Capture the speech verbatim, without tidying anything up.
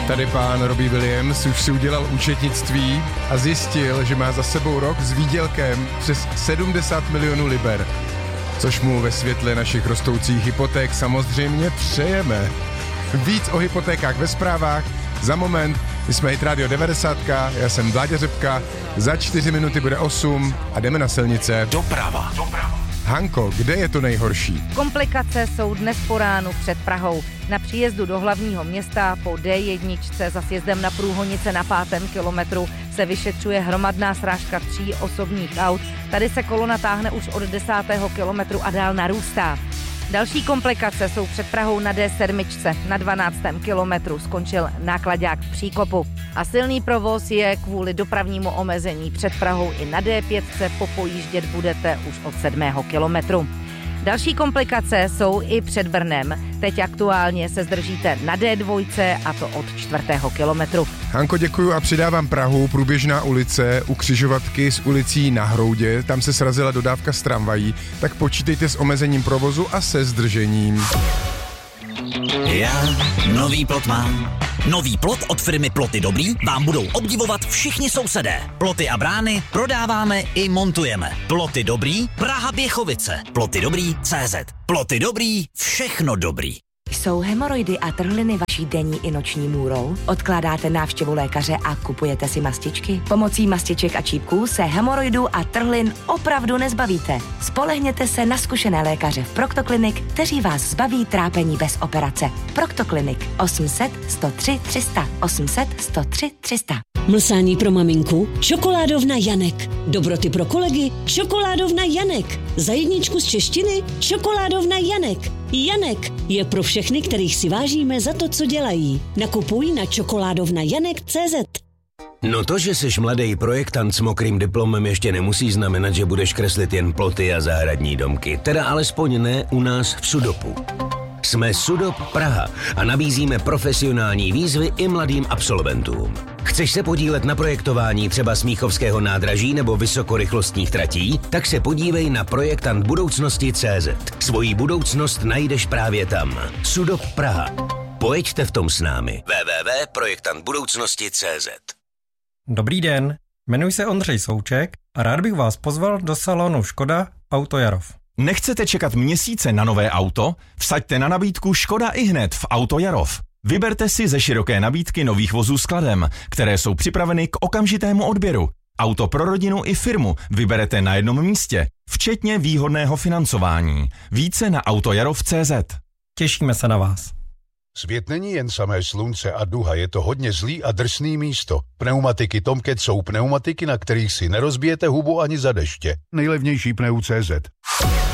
Tady pán Robbie Williams už si udělal účetnictví a zjistil, že má za sebou rok s výdělkem přes sedmdesát milionů liber. Což mu ve světle našich rostoucích hypoték samozřejmě přejeme. Víc o hypotékách ve zprávách za moment. My jsme Hit Radio devadesát, já jsem Vláďa Řepka, za čtyři minuty bude osm a jdeme na silnice. Doprava. Doprava. Hanko, kde je to nejhorší? Komplikace jsou dnes po ránu před Prahou. Na příjezdu do hlavního města po dé jedna za sjezdem na Průhonice na pátém kilometru se vyšetřuje hromadná srážka tří osobních aut. Tady se kolona táhne už od desátého kilometru a dál narůstá. Další komplikace jsou před Prahou na dé sedm. Na dvanáctém kilometru skončil náklaďák v příkopu. A silný provoz je kvůli dopravnímu omezení před Prahou i na dé pět. Popojíždět budete už od sedmého kilometru. Další komplikace jsou i před Brnem. Teď aktuálně se zdržíte na dé dva a to od čtvrtého kilometru. Hanko, děkuju a přidávám Prahu. Průběžná ulice u křižovatky s ulicí Na Hroudě. Tam se srazila dodávka z tramvají. Tak počítejte s omezením provozu a se zdržením. Já nový plot mám. Nový plot od firmy Ploty Dobrý vám budou obdivovat všichni sousedé. Ploty a brány prodáváme i montujeme. Ploty Dobrý, Praha Běchovice. Ploty Dobrý tečka cé zet. Ploty Dobrý, všechno dobrý. Jsou hemoroidy a trhliny vaší denní i noční můrou? Odkládáte návštěvu lékaře a kupujete si mastičky? Pomocí mastiček a čípků se hemoroidů a trhlin opravdu nezbavíte. Spolehněte se na zkušené lékaře v Proctoclinic, kteří vás zbaví trápení bez operace. Proctoclinic osm set, sto tři, tři sta, osm set, sto tři, tři sta. Mlsání pro maminku? Čokoládovna Janek. Dobroty pro kolegy? Čokoládovna Janek. Za jedničku z češtiny? Čokoládovna Janek. Janek je pro všechny, kterých si vážíme za to, co dělají. Nakupuj na čokoládovna janek tečka cé zet. No to, že jsi mladý projektant s mokrým diplomem, ještě nemusí znamenat, že budeš kreslit jen ploty a zahradní domky. Teda alespoň ne u nás v Sudopu. Jsme Sudop Praha a nabízíme profesionální výzvy i mladým absolventům. Chceš se podílet na projektování třeba Smíchovského nádraží nebo vysokorychlostních tratí? Tak se podívej na projektant budoucnosti tečka cé zet. Svoji budoucnost najdeš právě tam. Sudop Praha. Pojďte v tom s námi. w w w tečka projektant budoucnosti tečka cé zet. Dobrý den, jmenuji se Ondřej Souček a rád bych vás pozval do salonu Škoda Auto Jarov. Nechcete čekat měsíce na nové auto? Vsaďte na nabídku Škoda ihned v Auto Jarov. Vyberte si ze široké nabídky nových vozů skladem, které jsou připraveny k okamžitému odběru. Auto pro rodinu i firmu vyberete na jednom místě, včetně výhodného financování. Více na autojarov tečka cé zet. Těšíme se na vás. Svět není jen samé slunce a duha, je to hodně zlý a drsný místo. Pneumatiky Tomcat jsou pneumatiky, na kterých si nerozbijete hubu ani za deště. Nejlevnější pneu tečka cé zet.